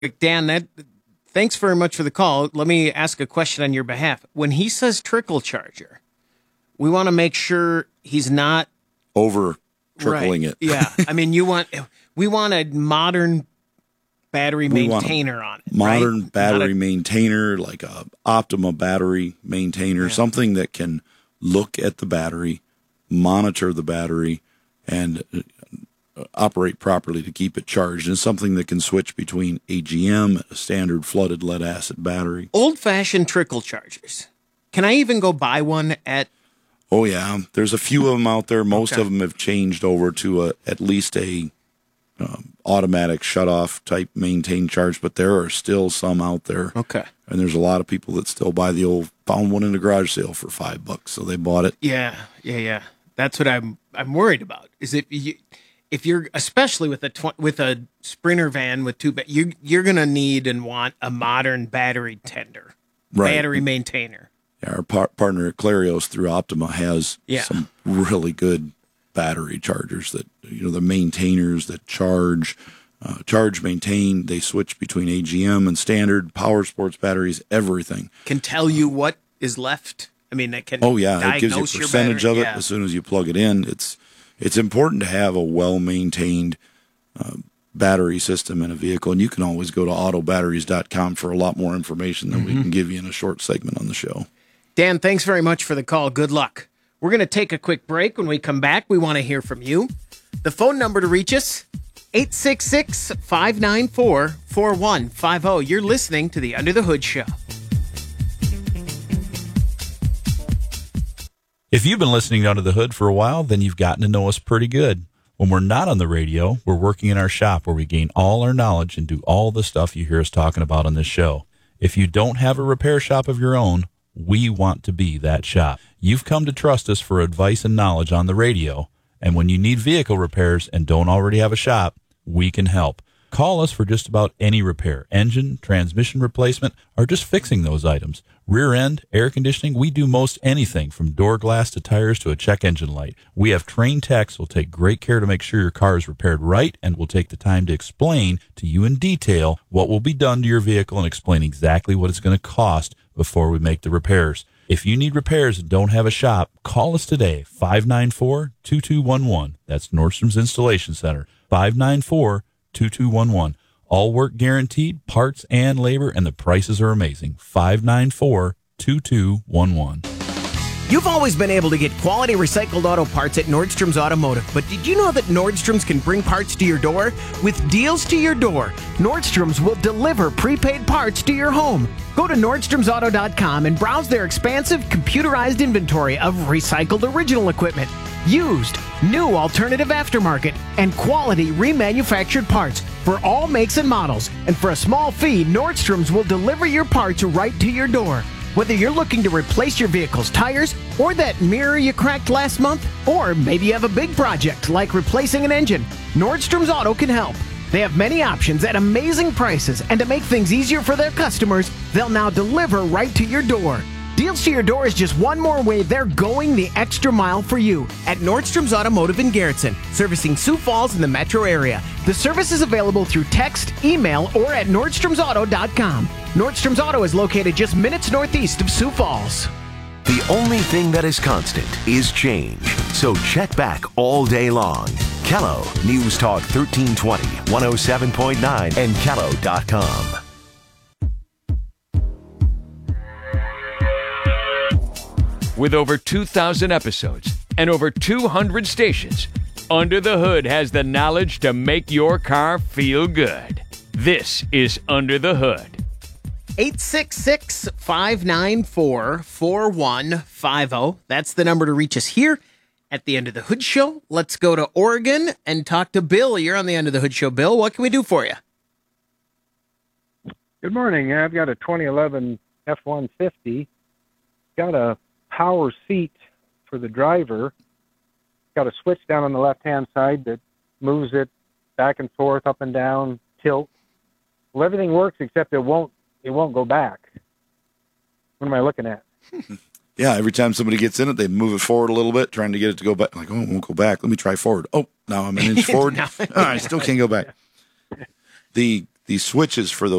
Dan, thanks very much for the call. Let me ask a question on your behalf. When he says trickle charger, we want to make sure he's not over trickling it. Yeah. I mean, we want a modern battery maintainer on it. Modern right? battery maintainer, like a Optima battery maintainer, something that can look at the battery, monitor the battery, and operate properly to keep it charged, and something that can switch between AGM, a standard flooded lead acid battery. Old-fashioned trickle chargers. Can I even go buy one at... Oh, yeah. There's a few of them out there. Most of them have changed over to at least a automatic shut-off type maintain charge, but there are still some out there. Okay. And there's a lot of people that still buy the old, found one in a garage sale for $5, so they bought it. Yeah. That's what I'm worried about. Is if you're especially with a Sprinter van with two, you're gonna need and want a modern battery tender, battery maintainer. Yeah, our partner at Clarios through Optima has some really good battery chargers that, the maintainers that charge, maintain. They switch between AGM and standard power sports batteries, everything. Can tell you what is left. I mean, it can. Oh yeah, it gives you a percentage of it as soon as you plug it in. It's important to have a well-maintained battery system in a vehicle, and you can always go to autobatteries.com for a lot more information than we can give you in a short segment on the show. Dan, thanks very much for the call. Good luck. We're going to take a quick break. When we come back, we want to hear from you. The phone number to reach us, 866-594-4150. You're listening to the Under the Hood Show. If you've been listening to Under the Hood for a while, then you've gotten to know us pretty good. When we're not on the radio, we're working in our shop where we gain all our knowledge and do all the stuff you hear us talking about on this show. If you don't have a repair shop of your own, we want to be that shop. You've come to trust us for advice and knowledge on the radio, and when you need vehicle repairs and don't already have a shop, we can help. Call us for just about any repair, engine, transmission replacement, or just fixing those items. Rear end, air conditioning, we do most anything from door glass to tires to a check engine light. We have trained techs who will take great care to make sure your car is repaired right, and will take the time to explain to you in detail what will be done to your vehicle and explain exactly what it's going to cost before we make the repairs. If you need repairs and don't have a shop, call us today, 594-2211. That's Nordstrom's Installation Center, 594-2211. All work guaranteed, parts and labor, and the prices are amazing. 594-2211. You've always been able to get quality recycled auto parts at Nordstrom's Automotive, but did you know that Nordstrom's can bring parts to your door? With deals to your door, Nordstrom's will deliver prepaid parts to your home. Go to NordstromsAuto.com and browse their expansive computerized inventory of recycled original equipment, used, new alternative aftermarket, and quality remanufactured parts for all makes and models. And for a small fee, Nordstrom's will deliver your parts right to your door. Whether you're looking to replace your vehicle's tires, or that mirror you cracked last month, or maybe you have a big project like replacing an engine, Nordstrom's Auto can help. They have many options at amazing prices, and to make things easier for their customers, they'll now deliver right to your door. Deals to your door is just one more way they're going the extra mile for you at Nordstrom's Automotive in Garrettson, servicing Sioux Falls and the metro area. The service is available through text, email, or at NordstromsAuto.com. Nordstrom's Auto is located just minutes northeast of Sioux Falls. The only thing that is constant is change. So check back all day long. Kello, News Talk 1320, 107.9, and Kello.com. With over 2,000 episodes and over 200 stations, Under the Hood has the knowledge to make your car feel good. This is Under the Hood. 866-594-4150. That's the number to reach us here at the End of the Hood Show. Let's go to Oregon and talk to Bill. You're on the End of the Hood Show. Bill, what can we do for you? Good morning. I've got a 2011 F-150. Got a power seat for the driver. Got a switch down on the left-hand side that moves it back and forth, up and down, tilt. Well, everything works except it won't go back. What am I looking at? Yeah, every time somebody gets in it, they move it forward a little bit, trying to get it to go back. Like, oh, it won't go back. Let me try forward. Oh, now I'm an inch forward. I still can't go back. The these switches for those